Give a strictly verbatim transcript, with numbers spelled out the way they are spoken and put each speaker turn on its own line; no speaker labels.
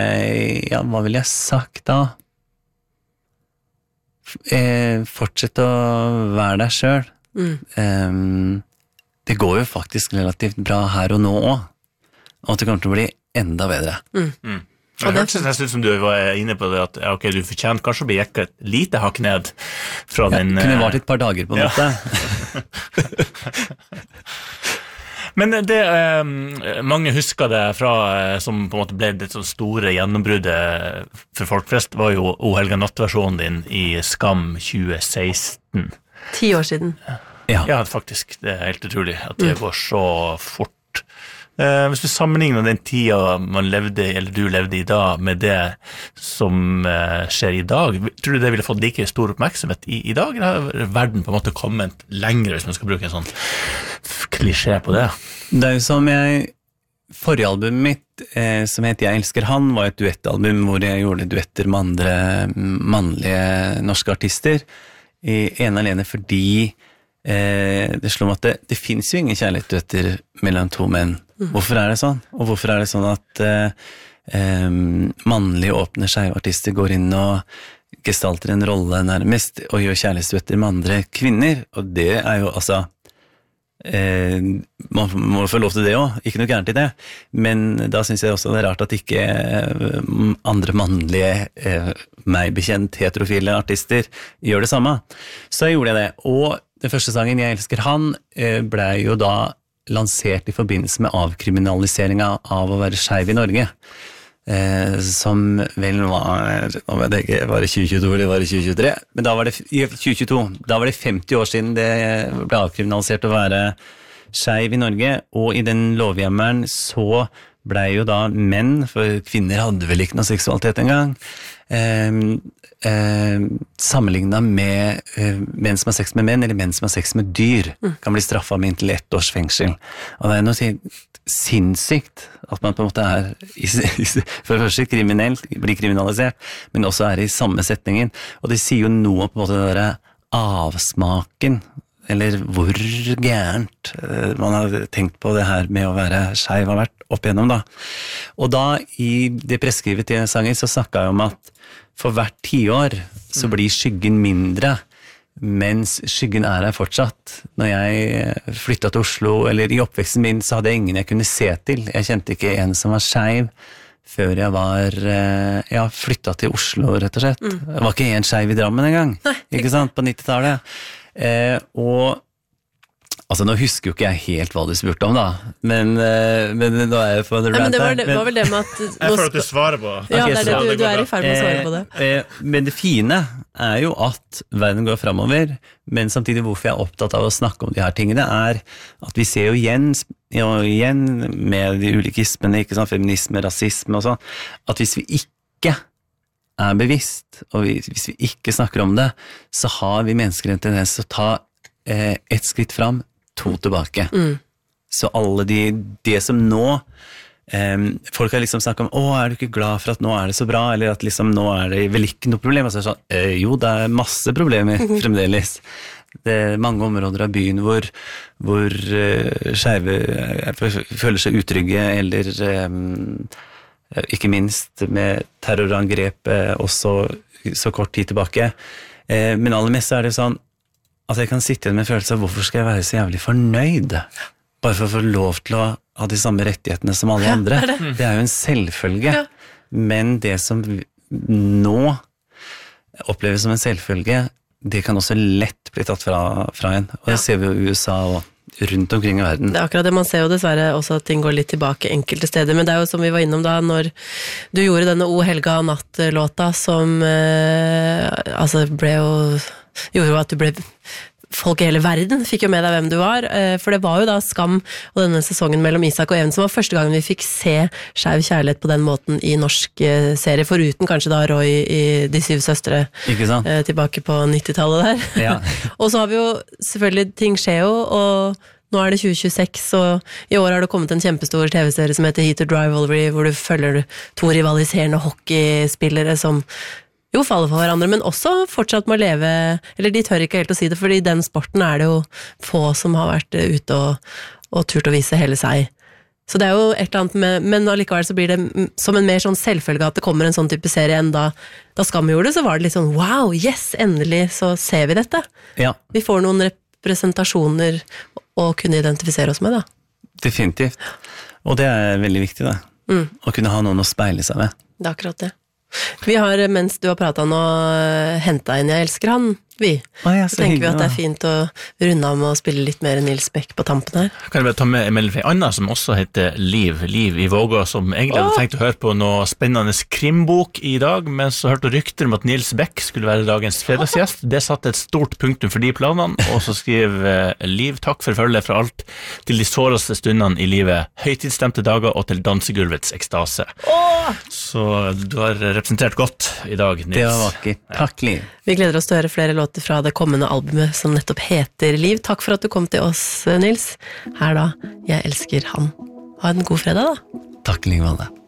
Eh, ja, hva vil jeg sagt da? Eh, fortsett å være deg selv. Mm. Um, det går jo faktisk relativt bra her og nå også, og det kommer til å bli enda bedre.
Mm. Mm. Det hørtes nesten ut som du var inne på det, at ja, ok, du fortjent kanskje å bli jekket et lite hakk ned fra
ja,
den...
kunne vært et par dager på en måte.
Men det eh, mange husker det fra, eh, som på en måte ble det så store gjennombruddet for folk flest, var jo O Helga Natt-versjonen din i Skam tjue seksten.
Ti år siden.
Ja. Ja, faktisk. Det er helt utrolig at det mm. går så fort. Eh, hvis du sammenligner den tida man levde, eller du levde i dag, med det som eh, skjer i dag, tror du det ville fått like stor oppmerksomhet i, i dag, eller har verden på en måte kommet lenger, hvis man skal bruke en sånn klisjé på det?
Det er jo som jeg, forrige albumet mitt, eh, som heter Jeg elsker han, var et duettalbum hvor jeg gjorde duetter med andre mannlige norske artister, i en alene fordi eh, det slår meg at det, det finnes jo ingen kjærlighetsduetter mellom to menn. Hvorfor er det sånn? Og hvorfor er det sånn at eh, eh, mannlige åpne skeivartister går inn og gestalter en rolle nærmest og gjør kjærlighetsduetter med andre kvinner? Og det er jo altså eh, man må få lov til det også, ikke noe gærent i det, men da synes jeg også det er rart at ikke eh, andre mannlige eh, meg bekjent heterofile artister gjør det samme. Så jeg gjorde det, og den første sangen Jeg elsker han eh, ble jo da lansert i forbindelse med avkriminaliseringen av å være skeiv i Norge, eh, som vel var, nå vet jeg ikke, var det tjue tjueto eller var det tjue tjuetre, men da var det i tjue tjueto, da var det femti år siden det ble avkriminalisert å være skeiv i Norge, og i den lovhjemmelen så ble jo da menn, for kvinner hadde vel ikke noe seksualitet engang, eh, eh, sammenlignet med eh, menn som har sex med menn, eller menn som har sex med dyr, mm. kan bli straffet med inntil ett års fengsel. Og det er noe sinnssykt at man på en måte er, i, for det første kriminelt, blir kriminalisert, men også er i samme setningen. Og det sier jo noe på en måte det der avsmaken, eller hvor gærent man har tenkt på det her med å være skeiv har vært opp igjennom da. Og da i det presskrivet til sangen så snakket jeg om at for hvert tiår så blir skyggen mindre, mens skyggen er her fortsatt. Når jeg flyttet til Oslo, eller i oppveksten min, så hadde jeg ingen jeg kunne se til. Jeg kjente ikke en som var skeiv før jeg var, ja, flyttet til Oslo, rett og slett. Mm. Det var ikke en skeiv i Drammen engang, ikke sant, på nittitallet. Eh, og altså nå husker jo ikke jeg helt hva du spurte om da, men, eh, men nå er jeg på the rant her.
Det var, det, var vel det med at
jeg får at du svarer på.
Ja, okay, det er det, du, du er i ferd med å svare på det.
Eh, eh, men det fine er jo at verden går fremover, men samtidig hvorfor jeg er opptatt av å snakke om de her tingene er at vi ser jo igjen, jo, igjen med de ulike ismene, ikke sant, feminisme, rasisme og sånn, at hvis vi ikke er bevisst, og hvis vi ikke snakker om det, så har vi mennesker en tendens til å ta eh, ett skritt fram, to tilbake. Mm. Så alle de, det som nå, eh, folk har liksom snakket om, å, er du ikke glad for at nå er det så bra, eller at liksom nå er det vel ikke noe problem? Og så er det sånn, eh, jo, det er masse problemer fremdeles. Det er mange områder av byen hvor, hvor eh, skeive føler seg utrygge, eller eh, ikke minst med terrorangrep også så kort tid tilbake. Men aller mest er det sånn at jeg kan sitte igjen med en følelse av hvorfor skal jeg være så jævlig fornøyd? Bare for å få lov til å ha de samme rettighetene som alle andre. Ja, det, er det. Det er jo en selvfølge. Ja. Men det som nå oppleves som en selvfølge, det kan også lett bli tatt fra, fra en. Og det ja. ser vi jo i U S A og rundt omkring i verden.
Det er akkurat det, man ser jo dessverre også at ting går litt tilbake enkelte steder, men det er jo som vi var innom da, når du gjorde denne O Helga Natt-låta som eh, altså ble jo, gjorde jo at du ble folk i hele verden fikk jo med deg hvem du var, for det var jo da Skam og denne sesongen mellom Isak og Even som var første gangen vi fikk se skeiv kjærlighet på den måten i norsk serie, foruten kanskje da Roy i De syv søstre tilbake på nittitallet der. Ja. Og så har vi jo, selvfølgelig ting skjer jo, og nå er det tjue tjueseks, og i år har det kommet en kjempestor T V-serie som heter Heat or Rivalry, hvor du følger to rivaliserende hockeyspillere som jo faller for hverandre, men også fortsatt må leve, eller de tør ikke helt å si det, fordi i den sporten er det jo få som har vært ute og, og turt å vise hele seg. Så det er jo et eller annet med, men allikevel så blir det som en mer sånn selvfølge at det kommer en sånn type serie enn da, da Skam gjorde det, så var det litt sånn, wow, yes, endelig så ser vi dette.
Ja.
Vi får noen representasjoner å kunne identifisere oss med, da.
Definitivt. Og det er veldig viktig, da. Mm. Å kunne ha noen å speile seg med.
Det er akkurat det. Vi har, mens du har pratet nå, hentet inn Jeg elsker han, vi.
Å, ja,
så, så tenker vi at det er fint å runde av med å spille litt mer Nils Beck på tampen her.
Kan jeg bare ta med en melding fra Anna, som også heter Liv, Liv i Vågå, som egentlig hadde tenkt å høre på noe spennende krimbok i dag, men så hørte rykter om at Nils Beck skulle være dagens fredagsgjest. Det satte et stort punktum for de planene, og så skriver Liv, takk for følget fra alt til de såreste stundene i livet, høytidsstemte dager og til dansegulvets ekstase. Åh! Så du har representert godt i dag, Nils.
Det var vakkert. Takk, Liv.
Vi gleder oss til å høre flere låter fra det kommende albumet som nettopp heter Liv. Takk for at du kom til oss, Nils. Her da, Jeg elsker han. Ha en god fredag da.
Takk, Liv Valde.